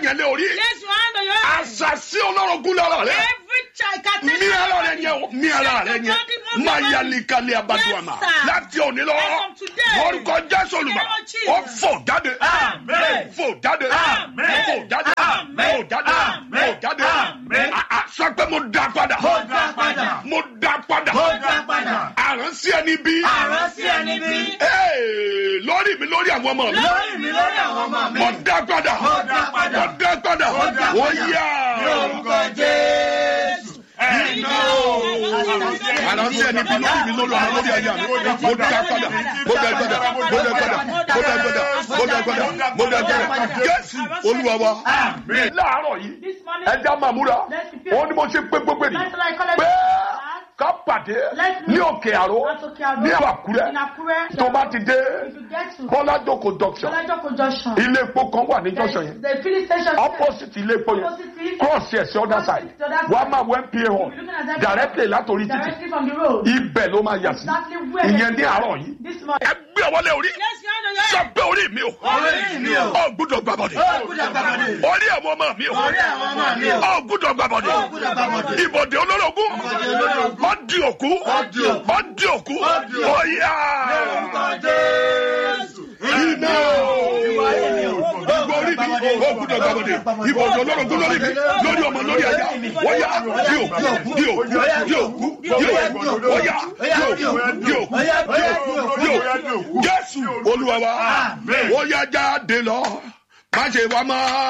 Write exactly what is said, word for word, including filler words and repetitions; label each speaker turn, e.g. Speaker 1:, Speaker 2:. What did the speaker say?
Speaker 1: yẹn lé orí.
Speaker 2: Place your hand on your head.
Speaker 1: Àṣàsí olórogún lára rẹ.
Speaker 2: Every child can take
Speaker 1: Mi ara rẹ yẹn, mi ara rẹ yẹn. Mayalikali abaduama. Láti òní lọ. Orúkọ Jésù Olùgbàlà. Ó fò jáde.
Speaker 3: Amen.
Speaker 1: Fò jáde.
Speaker 3: Amen.
Speaker 1: Fò jáde.
Speaker 3: Amen.
Speaker 1: Fò jáde.
Speaker 3: Amen.
Speaker 1: Fò jáde.
Speaker 3: Amen.
Speaker 1: Sọ pé mo dá padà.
Speaker 3: Mo dá padà.
Speaker 1: Mo dá padà.
Speaker 3: Mo dá padà.
Speaker 1: Àránsí ẹni bí.
Speaker 3: Àránsí ẹni bí.
Speaker 1: Ee, lórí mi lórí àwọn ọmọ mi.
Speaker 3: Lórí mi lórí àwọn ọmọ mi.
Speaker 1: Mo dá padà.
Speaker 3: Mo dá padà.
Speaker 1: Mo dá padà.
Speaker 3: Mo dá padà.
Speaker 1: Ó yá.
Speaker 3: Lórúkọ Jésù. Ẹ̀yin
Speaker 1: Àránsí ẹni bí lórí mi lórí àwọn lórí ayé mi. Mo dá padà. Mo dá padà. Mo dá padà. Mo dá padà. Mo dá padà. Mo dá padà. Jésù Olúwa wa. Láàárọ̀ yìí, ẹja máa múra. Òun ni mo ṣe pé gbogbo ènìyàn. Pé ká pàdé ní òkè àró ní Àkúrẹ́. Tó bá ti dé Bọ́lájókòó junction. Ilé epo kan wà ní junction yẹn. Opposite ilé epo yẹn. Cross yẹn sí other side. Wàá máa wọ N P A hall. Directly látòrí títì. Ibẹ̀ ló máa yà sí. Ìyẹn ní àárọ̀ yìí. Ẹ gbé ọwọ́lé orí. Sọ pé orí mi o.
Speaker 3: Orí mi o.
Speaker 1: Ó gbúdọ̀ gbàbọ̀dé.
Speaker 3: Ó gbúdọ̀ gbàbọ̀dé.
Speaker 1: Orí àwọn ọmọ mi o.
Speaker 3: Orí àwọn ọmọ mi o.
Speaker 1: Ó gbúdọ̀ gbàbọ̀dé.
Speaker 3: Ó gbúdọ̀ gbàbọ̀dé.
Speaker 1: Ìbọ̀dé olórogún.
Speaker 3: Ìbọ̀dé olórogún.
Speaker 1: Ó di òkú.
Speaker 3: Ó di òkú.
Speaker 1: Ó di òkú.
Speaker 3: Ó di òkú.
Speaker 1: Ó yá.
Speaker 3: Lórúkọ Jésù.
Speaker 1: Iná o. Ìbò orí mi. Ó gbúdọ̀ gbàbọ̀dé. Ìbọ̀dé olórogún lórí mi. Lórí ọmọ lórí ẹ̀yà. Ó yá. Di òkú. Di òkú. Di òkú. Di òkú. Ó yá. Di òkú. Di òkú. Di òkú. Jésù Olúwa wa. Ó yá jáde lọ. Má ṣe wá mọ́.